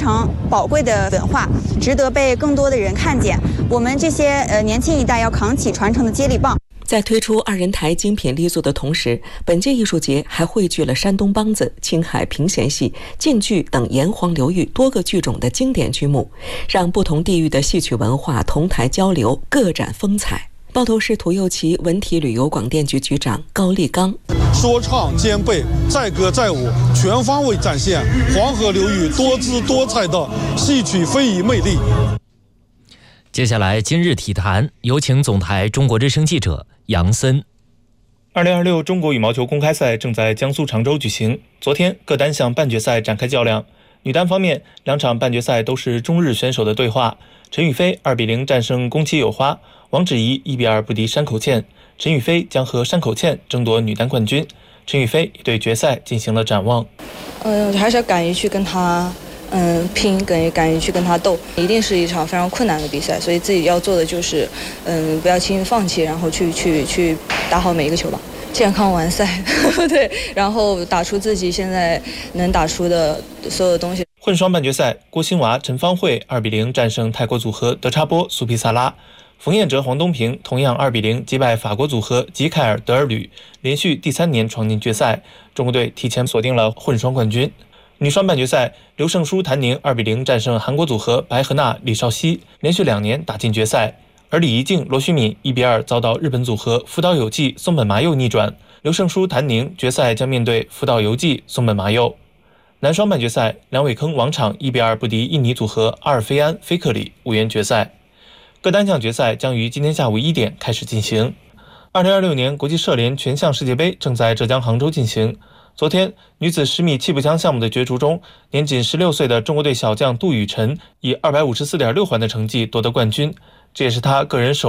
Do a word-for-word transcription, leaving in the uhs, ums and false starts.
常宝贵的文化，值得被更多的人看见。我们这些呃年轻一代要扛起传承的接力棒。 在推出二人台精品力作的同时，本届艺术节还汇聚了山东梆子、青海评弦戏、晋剧等炎黄流域多个剧种的经典剧目，让不同地域的戏曲文化同台交流，各展风采。包头市土右旗文体旅游广电局局长高立刚： 说唱兼备，载歌载舞，全方位展现黄河流域多姿多彩的戏曲非遗魅力。 接下来今日体坛，有请总台中国之声记者杨森。 二零二六中国羽毛球公开赛正在江苏常州举行，昨天各单项半决赛展开较量。女单方面，两场半决赛都是中日选手的对话。陈雨菲二比零战胜宫崎友花，王芷怡一比二不敌山口茜，陈雨菲将和山口茜争夺女单冠军。陈雨菲也对决赛进行了展望。 嗯，还是要敢于去跟她嗯拼，敢敢于去跟他斗，一定是一场非常困难的比赛，所以自己要做的就是嗯不要轻易放弃，然后去去去打好每一个球吧，健康完赛对，然后打出自己现在能打出的所有东西。 混双半决赛，郭欣娃、陈芳慧二比零战胜泰国组合德查波、苏皮萨拉，冯彦哲、黄东萍同样二比零击败法国组合吉凯尔德尔吕，连续第三年闯进决赛，中国队提前锁定了混双冠军。女双半决赛，刘胜书、谭宁二比零战胜韩国组合白河娜、李少熙，连续两年打进决赛。而李怡静、罗旭敏一比二遭到日本组合福岛有纪、松本麻佑逆转，刘胜书、谭宁决赛将面对福岛有纪、松本麻佑。男双半决赛，梁伟铿、王昶一比二不敌印尼组合阿尔菲安、菲克里，无缘决赛。各单项决赛将于今天下午一点开始进行。二零二六年国际射联全项世界杯正在浙江杭州进行。昨天，女子十米气步枪项目的角逐中，年仅十六岁的中国队小将杜雨辰以二百五十四点六环的成绩夺得冠军，这也是她个人首